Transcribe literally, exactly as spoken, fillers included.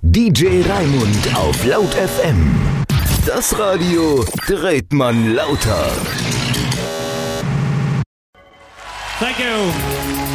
D J Raimund auf Laut F M. Das Radio dreht man lauter. Thank you.